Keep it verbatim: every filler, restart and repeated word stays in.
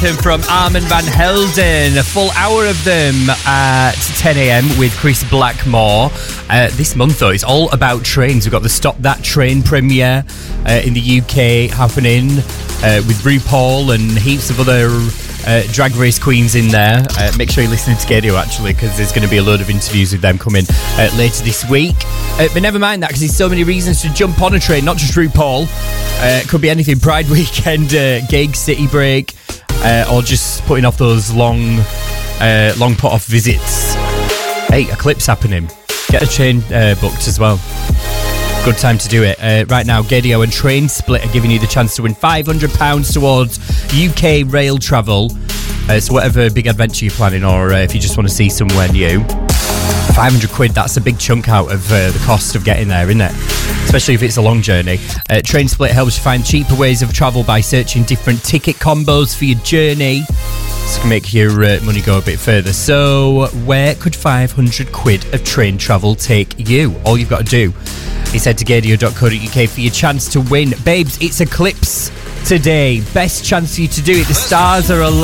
From Armand Van Helden, a full hour of them at ten a.m. with Chris Blackmore. Uh, this month, though, it's all about trains. We've got the Stop That Train premiere uh, in the U K happening uh, with RuPaul and heaps of other uh, drag race queens in there. Uh, make sure you're listening to Gadio, actually, because there's going to be a load of interviews with them coming uh, later this week. Uh, but never mind that, because there's so many reasons to jump on a train, not just RuPaul. Uh, it could be anything. Pride weekend, uh, gig, city break. Uh, or just putting off those long, uh, long put-off visits. Hey, Eclipse happening. Get a train uh, booked as well. Good time to do it. Uh, right now, Gadio and Train Split are giving you the chance to win five hundred pounds towards U K rail travel. Uh, so whatever big adventure you're planning, or uh, if you just want to see somewhere new, five hundred quid, that's a big chunk out of uh, the cost of getting there, isn't it? Especially if it's a long journey. Uh, Train Split helps you find cheaper ways of travel by searching different ticket combos for your journey. This can make your uh, money go a bit further. So where could five hundred quid of train travel take you? All you've got to do is head to gadio dot co dot uk for your chance to win. Babes, it's Eclipse today. Best chance for you to do it. The stars are aligned.